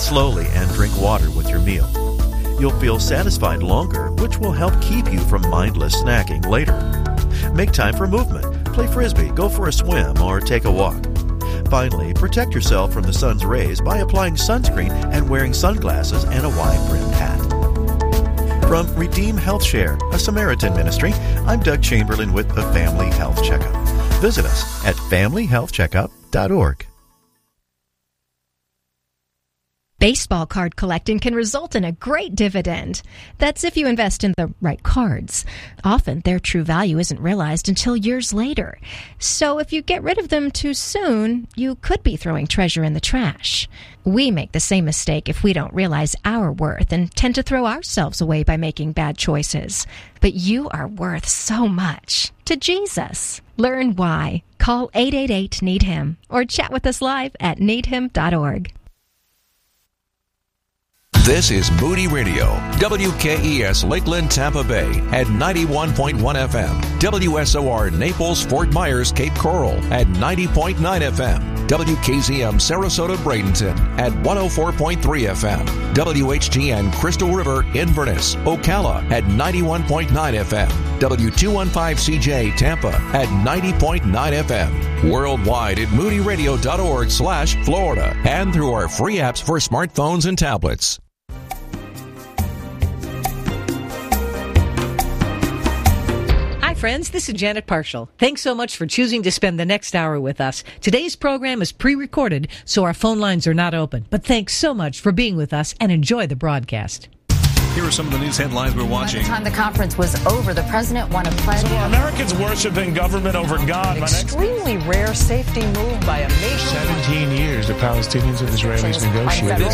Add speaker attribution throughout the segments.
Speaker 1: slowly and drink water with your meal. You'll feel satisfied longer, which will help keep you from mindless snacking later. Make time for movement. Play Frisbee, go for a swim, or take a walk. Finally, protect yourself from the sun's rays by applying sunscreen and wearing sunglasses and a wide-brimmed hat. From Redeem Health Share, a Samaritan ministry, I'm Doug Chamberlain with the Family Health Checkup. Visit us at familyhealthcheckup.org.
Speaker 2: Baseball card collecting can result in a great dividend. That's if you invest in the right cards. Often, their true value isn't realized until years later. So if you get rid of them too soon, you could be throwing treasure in the trash. We make the same mistake if we don't realize our worth and tend to throw ourselves away by making bad choices. But you are worth so much to Jesus. Learn why. Call 888-NEED-HIM or chat with us live at needhim.org.
Speaker 3: This is Moody Radio, WKES Lakeland, Tampa Bay at 91.1 FM, WSOR Naples, Fort Myers, Cape Coral at 90.9 FM, WKZM Sarasota, Bradenton at 104.3 FM, WHTN Crystal River, Inverness, Ocala at 91.9 FM, W215CJ Tampa at 90.9 FM, worldwide at moodyradio.org/Florida, and through our free apps for smartphones and tablets.
Speaker 4: Friends, this is Janet Parshall. Thanks so much for choosing to spend the next hour with us. Today's program is pre-recorded, so our phone lines are not open. But thanks so much for being with us and enjoy the broadcast.
Speaker 5: Here are some of the news headlines we're watching.
Speaker 6: By the time the conference was over, the president won a pledge.
Speaker 7: So are Americans worshiping government over God?
Speaker 8: Extremely rare safety move by a nation.
Speaker 9: 17 years the Palestinians and Israelis negotiated.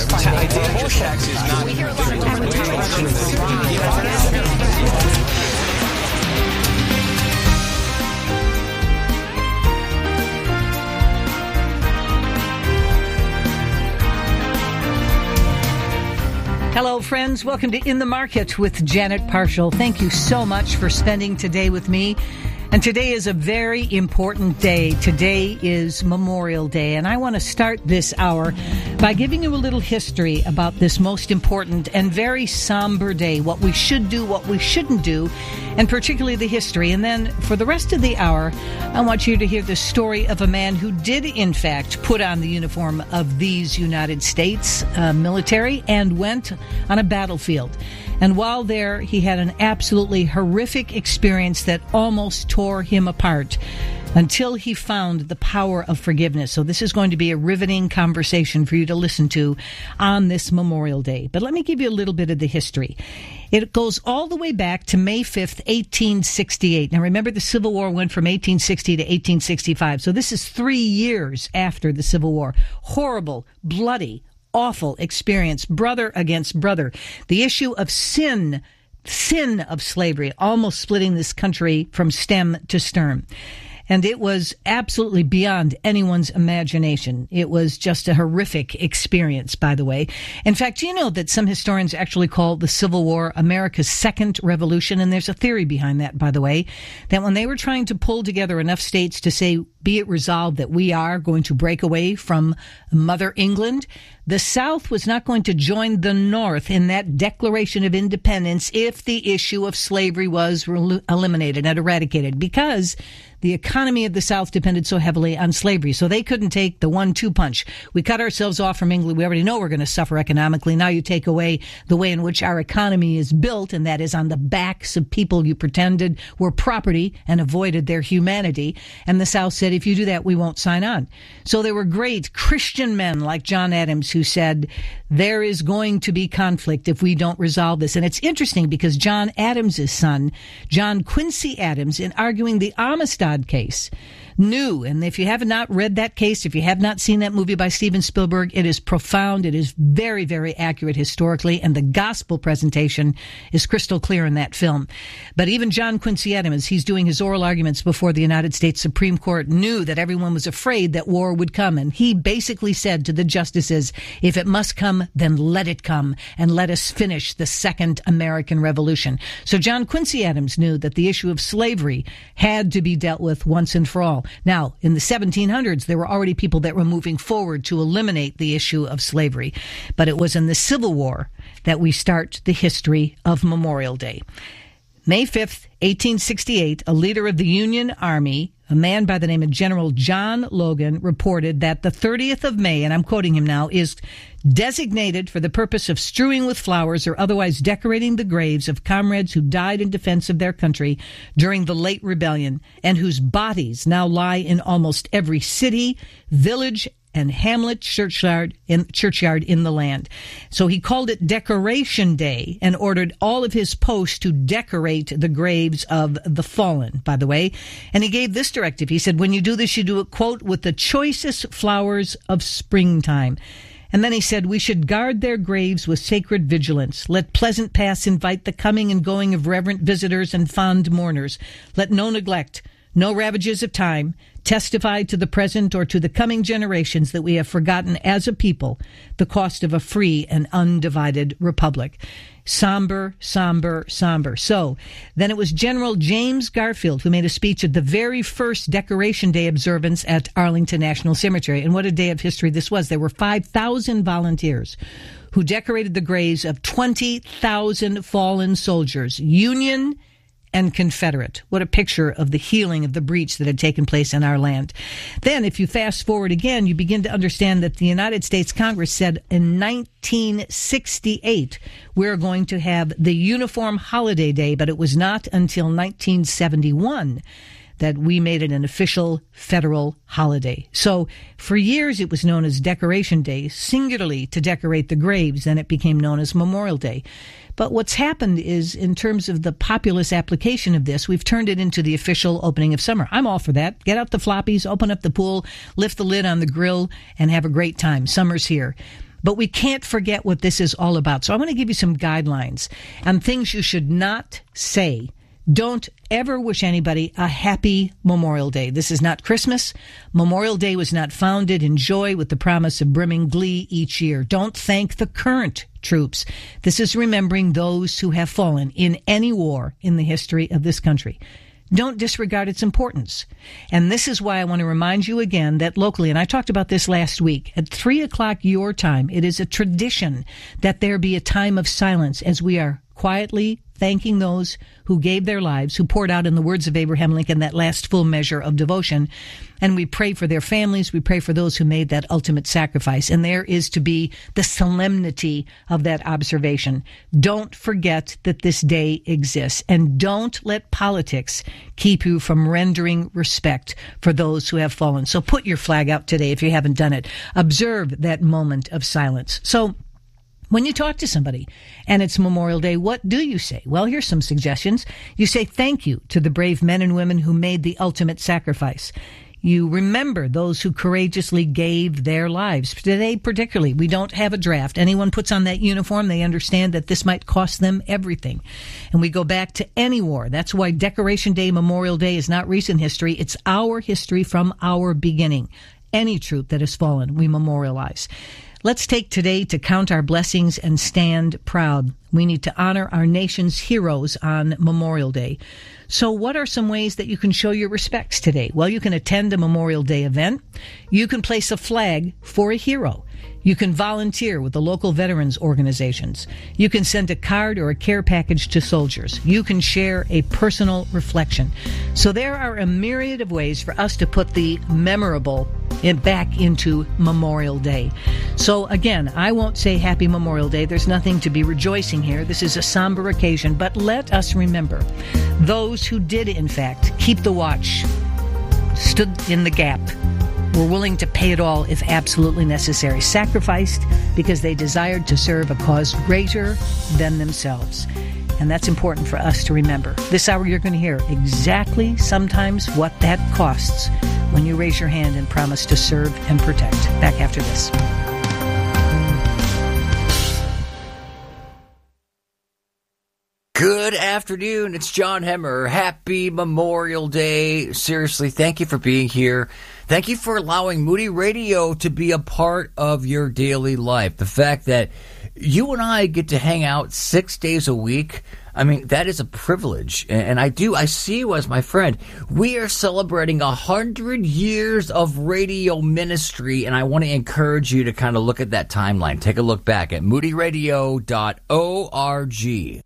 Speaker 4: Hello, friends. Welcome to In the Market with Janet Parshall. Thank you so much for spending today with me. And today is a very important day. Today is Memorial Day, and I want to start this hour by giving you a little history about this most important and very somber day, what we should do, what we shouldn't do, and particularly the history. And then for the rest of the hour, I want you to hear the story of a man who did, in fact, put on the uniform of these United States military and went on a battlefield. And while there, he had an absolutely horrific experience that almost tore him apart until he found the power of forgiveness. So this is going to be a riveting conversation for you to listen to on this Memorial Day. But let me give you a little bit of the history. It goes all the way back to May 5th, 1868. Now remember, the Civil War went from 1860 to 1865. So this is 3 years after the Civil War. Horrible, bloody, awful experience, brother against brother. The issue of sin of slavery, almost splitting this country from stem to stern. And it was absolutely beyond anyone's imagination. It was just a horrific experience, by the way. In fact, you know that some historians actually call the Civil War America's second revolution, and there's a theory behind that, by the way, that when they were trying to pull together enough states to say, be it resolved that we are going to break away from Mother England, the South was not going to join the North in that Declaration of Independence if the issue of slavery was eliminated and eradicated, because the economy of the South depended so heavily on slavery. So they couldn't take the 1-2 punch. We cut ourselves off from England. We already know we're going to suffer economically. Now you take away the way in which our economy is built, and that is on the backs of people you pretended were property and avoided their humanity. And the South said, if you do that, we won't sign on. So there were great Christian men like John Adams who said, there is going to be conflict if we don't resolve this. And it's interesting because John Adams' son, John Quincy Adams, in arguing the Amistad case, knew, and if you have not read that case, if you have not seen that movie by Steven Spielberg, it is profound. It is very, very accurate historically, and the gospel presentation is crystal clear in that film. But even John Quincy Adams, he's doing his oral arguments before the United States Supreme Court, knew that everyone was afraid that war would come, and he basically said to the justices, if it must come, then let it come, and let us finish the Second American Revolution. So John Quincy Adams knew that the issue of slavery had to be dealt with once and for all. all. Now, in the 1700s, there were already people that were moving forward to eliminate the issue of slavery. But it was in the Civil War that we start the history of Memorial Day. May 5th, 1868, a leader of the Union Army, a man by the name of General John Logan, reported that the 30th of May, and I'm quoting him now, is designated for the purpose of strewing with flowers or otherwise decorating the graves of comrades who died in defense of their country during the late rebellion and whose bodies now lie in almost every city, village, and hamlet churchyard in the land. So he called it Decoration Day and ordered all of his posts to decorate the graves of the fallen, by the way. And he gave this directive. He said, when you do this, you do it, quote, with the choicest flowers of springtime. And then he said, we should guard their graves with sacred vigilance. Let pleasant paths invite the coming and going of reverent visitors and fond mourners. Let no neglect, no ravages of time, testify to the present or to the coming generations that we have forgotten as a people the cost of a free and undivided republic. Somber, somber, somber. So then it was General James Garfield who made a speech at the very first Decoration Day observance at Arlington National Cemetery. And what a day of history this was. There were 5,000 volunteers who decorated the graves of 20,000 fallen soldiers, Union and Confederate. What a picture of the healing of the breach that had taken place in our land. Then, if you fast forward again, you begin to understand that the United States Congress said in 1968, we're going to have the Uniform Holiday Day, but it was not until 1971 that we made it an official federal holiday. So for years it was known as Decoration Day, singularly to decorate the graves, then it became known as Memorial Day. But what's happened is, in terms of the populist application of this, we've turned it into the official opening of summer. I'm all for that. Get out the floppies, open up the pool, lift the lid on the grill, and have a great time. Summer's here. But we can't forget what this is all about. So I want to give you some guidelines on things you should not say. Don't ever wish anybody a happy Memorial Day. This is not Christmas. Memorial Day was not founded in joy with the promise of brimming glee each year. Don't thank the current troops. This is remembering those who have fallen in any war in the history of this country. Don't disregard its importance. And this is why I want to remind you again that locally, and I talked about this last week, at 3 o'clock your time, it is a tradition that there be a time of silence as we are quietly thanking those who gave their lives, who poured out, in the words of Abraham Lincoln, that last full measure of devotion. And we pray for their families. We pray for those who made that ultimate sacrifice. And there is to be the solemnity of that observation. Don't forget that this day exists. And don't let politics keep you from rendering respect for those who have fallen. So put your flag out today if you haven't done it. Observe that moment of silence. So when you talk to somebody and it's Memorial Day, what do you say? Well, here's some suggestions. You say thank you to the brave men and women who made the ultimate sacrifice. You remember those who courageously gave their lives. Today, particularly, we don't have a draft. Anyone puts on that uniform, they understand that this might cost them everything. And we go back to any war. That's why Decoration Day, Memorial Day is not recent history. It's our history from our beginning. Any troop that has fallen, we memorialize. Let's take today to count our blessings and stand proud. We need to honor our nation's heroes on Memorial Day. So what are some ways that you can show your respects today? Well, you can attend a Memorial Day event. You can place a flag for a hero. You can volunteer with the local veterans organizations. You can send a card or a care package to soldiers. You can share a personal reflection. So there are a myriad of ways for us to put the memorable back into Memorial Day. So again, I won't say Happy Memorial Day. There's nothing to be rejoicing here. This is a somber occasion, but let us remember those who did, in fact, keep the watch, stood in the gap, were willing to pay it all if absolutely necessary, sacrificed because they desired to serve a cause greater than themselves. And that's important for us to remember. This hour you're going to hear exactly sometimes what that costs when you raise your hand and promise to serve and protect. Back after this.
Speaker 10: Good afternoon. It's John Hemmer. Happy Memorial Day. Seriously, thank you for being here. Thank you for allowing Moody Radio to be a part of your daily life. The fact that you and I get to hang out 6 days a week, I mean, that is a privilege. And I see you as my friend. We are celebrating 100 years of radio ministry, and I want to encourage you to kind of look at that timeline. Take a look back at moodyradio.org.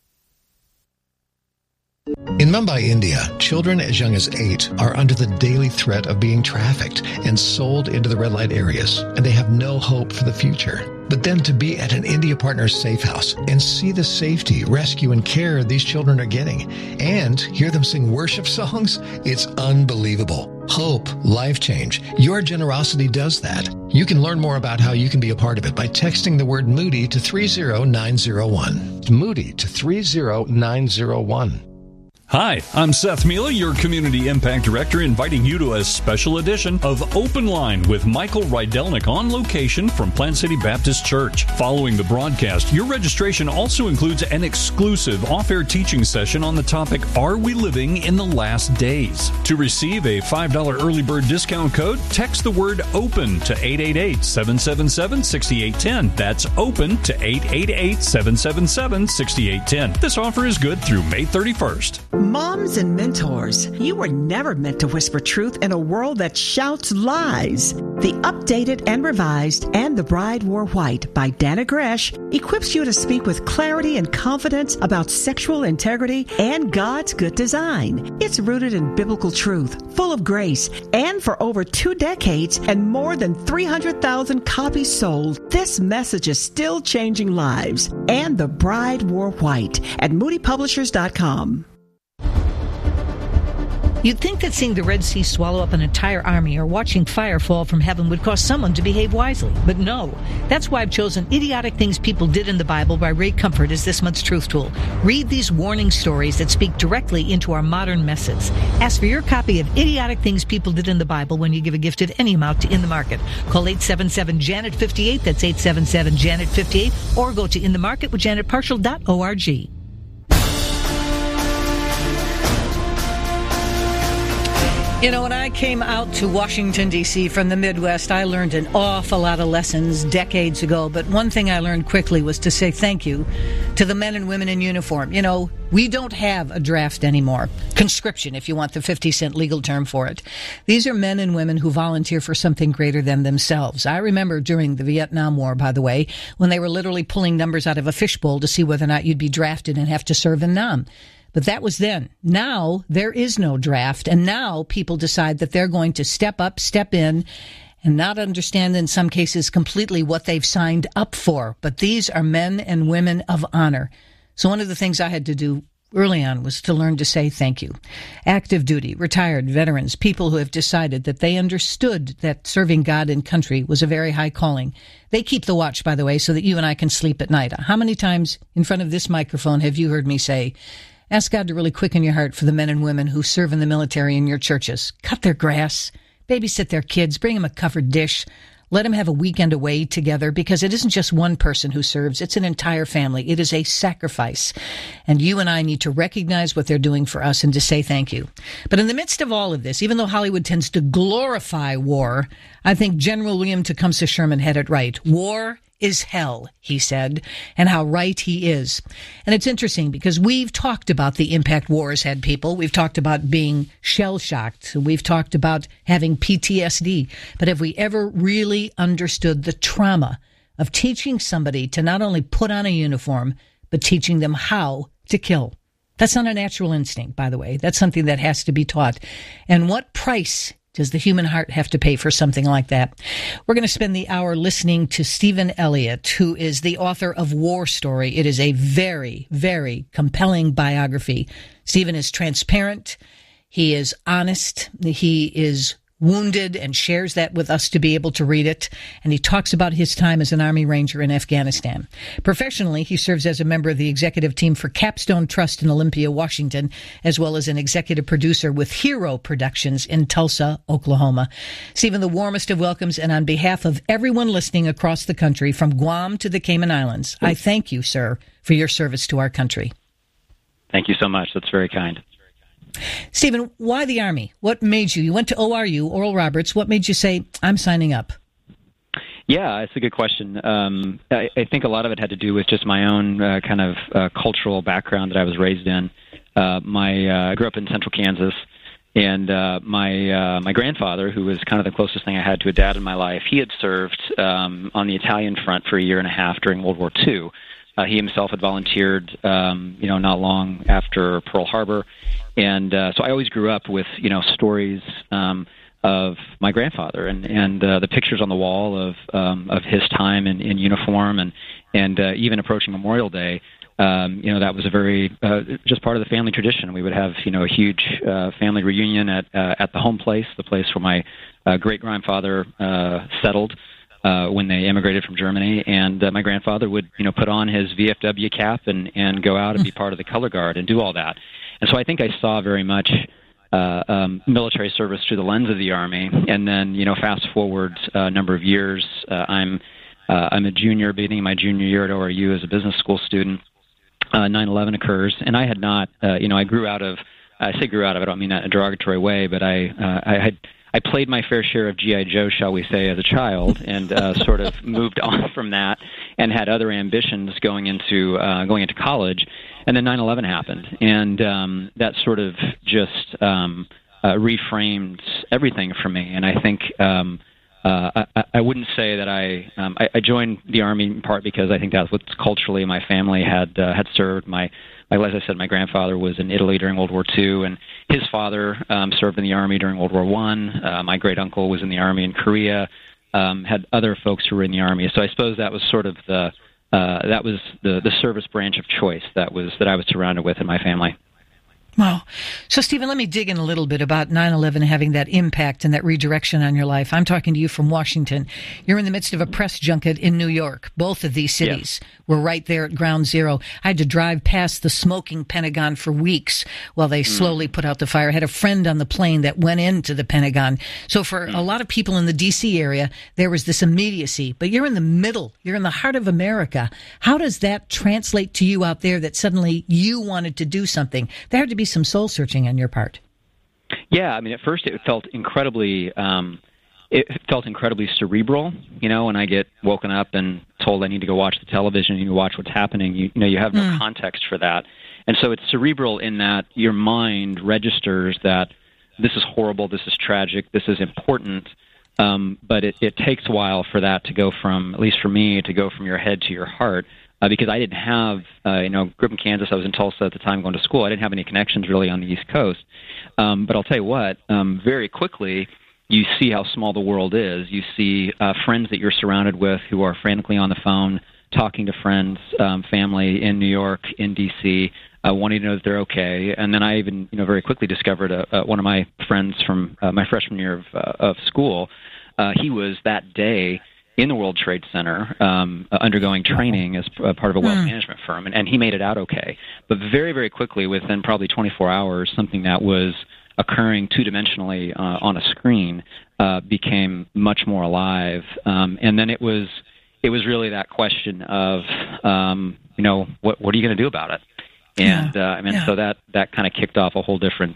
Speaker 11: In Mumbai, India, children as young as 8 are under the daily threat of being trafficked and sold into the red light areas, and they have no hope for the future. But then to be at an India Partners safe house and see the safety, rescue, and care these children are getting, and hear them sing worship songs, it's unbelievable. Hope, life change. Your generosity does that. You can learn more about how you can be a part of it by texting the word Moody to 30901. Moody to 30901.
Speaker 5: Hi, I'm Seth Mila, your Community Impact Director, inviting you to a special edition of Open Line with Michael Rydelnik on location from Plant City Baptist Church. Following the broadcast, your registration also includes an exclusive off-air teaching session on the topic, Are We Living in the Last Days? To receive a $5 early bird discount code, text the word OPEN to 888-777-6810. That's OPEN to 888-777-6810. This offer is good through May 31st.
Speaker 12: Moms and mentors, you were never meant to whisper truth in a world that shouts lies. The updated and revised And the Bride Wore White by Dana Gresh equips you to speak with clarity and confidence about sexual integrity and God's good design. It's rooted in biblical truth, full of grace, and for over 2 decades and more than 300,000 copies sold, this message is still changing lives. And the Bride Wore White at moodypublishers.com.
Speaker 4: You'd think that seeing the Red Sea swallow up an entire army or watching fire fall from heaven would cause someone to behave wisely. But no. That's why I've chosen Idiotic Things People Did in the Bible by Ray Comfort as this month's Truth Tool. Read these warning stories that speak directly into our modern messes. Ask for your copy of Idiotic Things People Did in the Bible when you give a gift of any amount to In the Market. Call 877-JANET-58, that's 877-JANET-58, or go to inthemarketwithjanetparshall.org. You know, when I came out to Washington, D.C. from the Midwest, I learned an awful lot of lessons decades ago. But one thing I learned quickly was to say thank you to the men and women in uniform. You know, we don't have a draft anymore. Conscription, if you want the 50-cent legal term for it. These are men and women who volunteer for something greater than themselves. I remember during the Vietnam War, by the way, when they were literally pulling numbers out of a fishbowl to see whether or not you'd be drafted and have to serve in Nam. But that was then. Now there is no draft, and now people decide that they're going to step up, step in, and not understand in some cases completely what they've signed up for. But these are men and women of honor. So one of the things I had to do early on was to learn to say thank you. Active duty, retired veterans, people who have decided that they understood that serving God and country was a very high calling. They keep the watch, by the way, so that you and I can sleep at night. How many times in front of this microphone have you heard me say, ask God to really quicken your heart for the men and women who serve in the military in your churches. Cut their grass, babysit their kids, bring them a covered dish, let them have a weekend away together, because it isn't just one person who serves, it's an entire family. It is a sacrifice. And you and I need to recognize what they're doing for us and to say thank you. But in the midst of all of this, even though Hollywood tends to glorify war, I think General William Tecumseh Sherman had it right. War is hell, he said, and how right he is. And it's interesting because we've talked about the impact war has had people. We've talked about being shell-shocked. We've talked about having PTSD. But have we ever really understood the trauma of teaching somebody to not only put on a uniform, but teaching them how to kill? That's not a natural instinct, by the way. That's something that has to be taught. And what price does the human heart have to pay for something like that? We're going to spend the hour listening to Stephen Elliott, who is the author of War Story. It is a very, very compelling biography. Stephen is transparent. He is honest. He is wounded and shares that with us to be able to read it. And he talks about his time as an Army Ranger in Afghanistan. Professionally, he serves as a member of the executive team for Capstone Trust in Olympia, Washington, as well as an executive producer with Hero Productions in Tulsa, Oklahoma. Stephen, the warmest of welcomes, and on behalf of everyone listening across the country, from Guam to the Cayman Islands, I thank you, sir, for your service to our country.
Speaker 13: Thank you so much. That's very kind.
Speaker 4: Stephen, why the Army? What made you went to ORU, Oral Roberts. What made you say, I'm signing up?
Speaker 13: Yeah, it's a good question. I think a lot of it had to do with just my own kind of cultural background that I was raised in. I grew up in central Kansas, and my grandfather, who was kind of the closest thing I had to a dad in my life, he had served on the Italian front for a year and a half during World War II. He himself had volunteered, not long after Pearl Harbor, and so I always grew up with, stories of my grandfather and the pictures on the wall of his time in uniform, and even approaching Memorial Day. That was a very just part of the family tradition. We would have a huge family reunion at the home place, the place where my great grandfather settled when they immigrated from Germany, and my grandfather would put on his VFW cap and go out and be part of the color guard and do all that. And so I think I saw very much military service through the lens of the Army. And then fast forward a number of years, I'm a junior, beginning my junior year at ORU as a business school student. 9/11 occurs, and I had not, I grew out of. I say grew out of it. I don't mean that in a derogatory way, but I played my fair share of G.I. Joe, shall we say, as a child, and sort of moved on from that and had other ambitions going into college. And then 9/11 happened, and that sort of just reframed everything for me. And I think I wouldn't say that I joined the Army in part because I think that's what culturally my family had served. As I said, my grandfather was in Italy during World War II, and his father served in the Army during World War I. My great uncle was in the Army in Korea. Had other folks who were in the Army. So I suppose that was sort of the service branch of choice that I was surrounded with in my family.
Speaker 4: Wow. So, Stephen, let me dig in a little bit about 9/11 having that impact and that redirection on your life. I'm talking to you from Washington. You're in the midst of a press junket in New York. Both of these cities were right there at ground zero. I had to drive past the smoking Pentagon for weeks while they slowly put out the fire. I had a friend on the plane that went into the Pentagon. So for a lot of people in the D.C. area, there was this immediacy. But you're in the middle. You're in the heart of America. How does that translate to you out there that suddenly you wanted to do something? There had to be some soul searching on your part.
Speaker 13: Yeah, I mean, at first it felt incredibly cerebral. When I get woken up and told I need to go watch the television, you watch what's happening. You have no context for that, and so it's cerebral in that your mind registers that this is horrible, this is tragic, this is important. But it takes a while for that to go from, at least for me, to go from your head to your heart. Because I didn't have, grew up in Kansas. I was in Tulsa at the time going to school. I didn't have any connections really on the East Coast. But I'll tell you what, very quickly, you see how small the world is. You see friends that you're surrounded with who are frantically on the phone, talking to friends, family in New York, in D.C., wanting to know that they're okay. And then I even, very quickly discovered one of my friends from my freshman year of school. He was that day in the World Trade Center, undergoing training as part of a wealth management firm, and he made it out okay. But very, very quickly, within probably 24 hours, something that was occurring two-dimensionally on a screen became much more alive. And then it was really that question of, what are you going to do about it? And so that kind of kicked off a whole different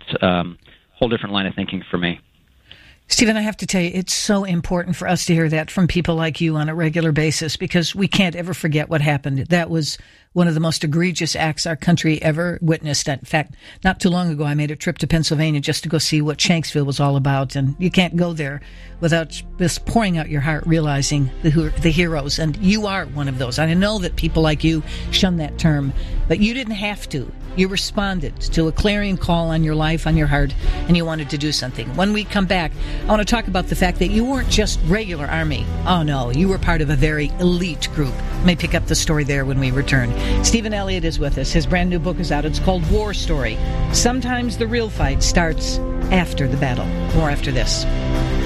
Speaker 13: line of thinking for me.
Speaker 4: Stephen, I have to tell you, it's so important for us to hear that from people like you on a regular basis because we can't ever forget what happened. That was one of the most egregious acts our country ever witnessed. In fact, not too long ago, I made a trip to Pennsylvania just to go see what Shanksville was all about. And you can't go there without just pouring out your heart, realizing the heroes. And you are one of those. I know that people like you shun that term, but you didn't have to. You responded to a clarion call on your life, on your heart, and you wanted to do something. When we come back, I want to talk about the fact that you weren't just regular Army. Oh, no, you were part of a very elite group. I may pick up the story there when we return. Stephen Elliott is with us. His brand new book is out. It's called War Story. Sometimes the real fight starts after the battle. More after this.